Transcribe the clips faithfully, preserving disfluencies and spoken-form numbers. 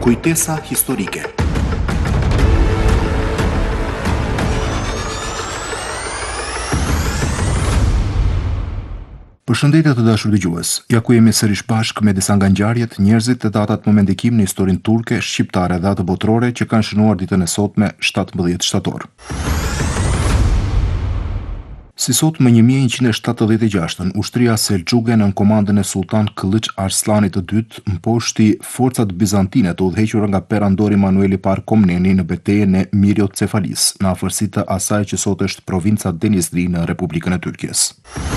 Kujtesa historike. Përshëndetje të dashur dëgjues. Ja ku jemi sërish bashkë me disa nga ngjarjet, njerëzit dhe datat më me ndikim në historinë turke, shqiptare dhe atë botërore që kanë shënuar ditën e sotme shtatëmbëdhjetë shtator. Si sot më një mijë e njëqind e shtatëdhjetë e gjashtë, ushtria Selçuke nën komandën e Sultan Kılıç Arslanit të dytë mposhti forcat bizantine të udhëhequra nga perandori Manueli Par Komneni në betejën e Miriocefalis, në afërsi të asaj që sot është provinca Denizli në Republikën e Tyrkisë.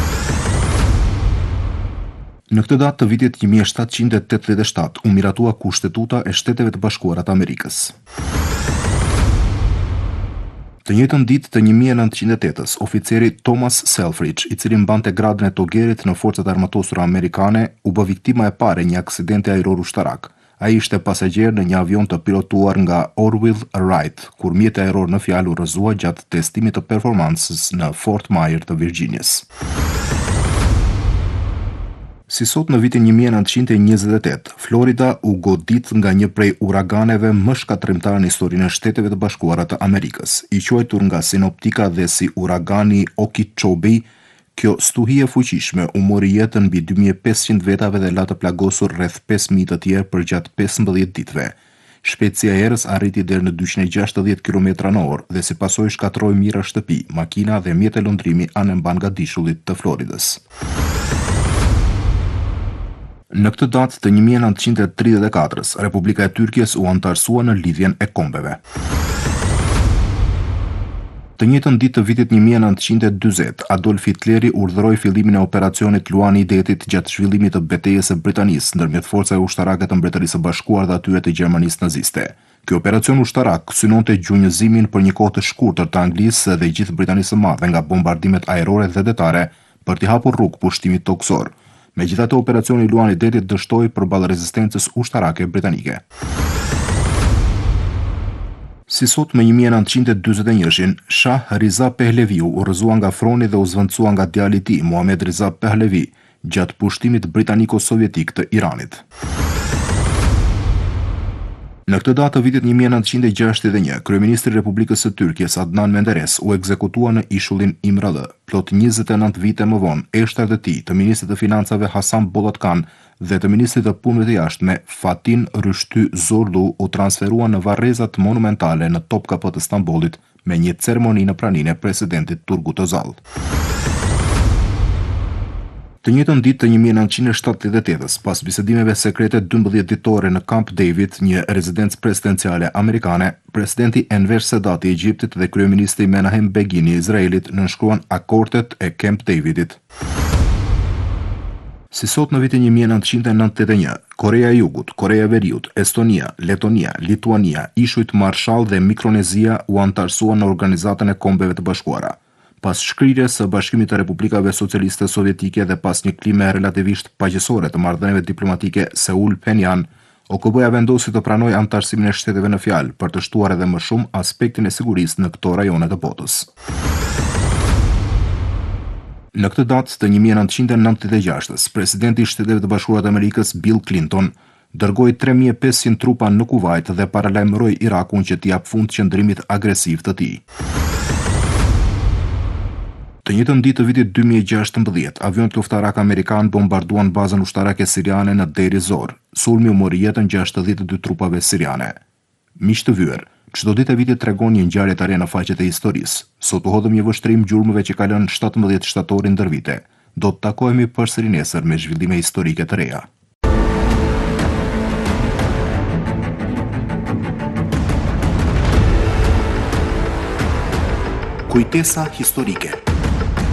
Në këtë datë të vitit një mijë e shtatëqind e tetëdhjetë e shtatë u miratua Kushtetuta e Shteteve të Bashkuara të Amerikës. Të njëjtën ditë të një mijë e nëntëqind e tetës, oficeri Thomas Selfridge, i cili mbante gradën e togerit në forcat armatosura amerikane, u bë viktima e parë e një aksidenti ajror ushtarak. Ai ishte pasagjer në një avion të pilotuar nga Orville Wright, kur mjeti ajror në fjalë u rrëzua gjatë testimit të performancës në Fort Myer të Virginias. Si sot në vitin një mijë e nëntëqind e njëzet e tetë, Florida u godit nga një prej uraganeve më shkatërrimtar në historinë e Shteteve të Bashkuara të Amerikës. I quajtur nga sinoptika dhe si uragani Okeechobee, kjo stuhi e fuqishme u mori jetën mbi dy mijë e pesëqind vetave dhe la të plagosur rreth pesë mijë të tjerë për gjatë pesëmbëdhjetë ditëve. Shpejtësia e erës arriti deri në dyqind e gjashtëdhjetë kilometra në orë dhe si pasojë shkatërroi mijëra shtëpi, makina dhe mjete lundrimi anë mban nga dishullit të Floridës. Në këtë datë të një mijë e nëntëqind e tridhjetë e katërës, Republika e Tyrkisë u anëtarësua në lidhjen e kombeve. Të njëjtën ditë të vitit një mijë e nëntëqind e dyzet, Adolf Hitleri urdhëroi fillimin e operacionit Luani i Detit gjatë zhvillimit të betejës së Britanisë ndërmjet forcave ushtarake të Mbretërisë së Bashkuar dhe atyre të Gjermanisë naziste. Ky operacion ushtarak synonte gjunjëzimin për një kohë të shkurtër të Anglisë dhe gjithë Britanisë së Madhe nga bombardimet ajrore dhe detare për t'i hapur rrugë pushtimit toksor. Megjithatë, operacioni Luani i Detit dështoi përballë rezistencës ushtarake britanike. Si sot më një mijë e nëntëqind e dyzet e një, Shah Riza Pehleviu u rrëzua nga froni dhe u zvendësua nga djali i tij, Muhammad Riza Pehlevi, gjatë pushtimit britaniko-sovjetik të Iranit. Në këtë datë të vitit një mijë e nëntëqind e gjashtëdhjetë e një, kryeministri i Republikës së Tyrkisë Adnan Menderes u ekzekutua në ishullin İmralı. Plot njëzet e nëntë vite më vonë, eshtrat e tij, të ministrit të financave Hasan Bollatkan dhe të ministrit të punëve të jashtme Fatin Rüştü Zorlu u transferuan në varrezat monumentale në Topkapı të Stambollit me një ceremoni në praninë e presidentit Turgut Özal. Të njëjtën ditë të një mijë e nëntëqind e shtatëdhjetë e tetës, pas bisedimeve sekrete dymbëdhjetë ditore në Camp David, një rezidencë presidenciale amerikane, presidenti Enver Sedati i Egjiptit dhe kryeministri Menahem Begini i Izraelit nënshkruan akordet e Camp Davidit. Si sot në vitin një mijë e nëntëqind e nëntëdhjetë e një, Korea e Jugut, Korea e Veriut, Estonia, Letonia, Lituania, Ishujt Marshall dhe Mikronezia u anëtarësuan në Organizatën e Kombeve të Bashkuara. Pas shkrirjes së Bashkimit të Republikave Socialiste Sovjetike dhe pas një klime relativisht paqësore të marrëdhënieve diplomatike Seul-Penjan, O K B-ja vendosi të pranojë anëtarësimin e shteteve në fjalë për të shtuar edhe më shumë aspektin e sigurisë në këto rajone të botës. Në këtë datë të një mijë e nëntëqind e nëntëdhjetë e gjashtës, presidenti i Shteteve të Bashkuara të Amerikës Bill Clinton dërgoi tre mijë e pesëqind trupa në Kuvajt dhe paralajmëroi Irakun që t'i jap fund qëndrimit agresiv të tij. Të njëjtën ditë të vitit dy mijë e gjashtëmbëdhjetë, avionët luftarak amerikan bombarduan bazën ushtarake siriane në Deir ez-Zor. Sulmi u mori jetën gjashtëdhjetë e dy trupave siriane. Miq të vyer, çdo ditë e vitit tregon një ngjarje të re në faqet e historisë. Sot u hodhëm një vështrim gjurmëve që ka lënë shtatëmbëdhjetë shtatorin ndër vite. Do të takohemi përsëri nesër me zhvillime historike të reja. Kujtesa historike.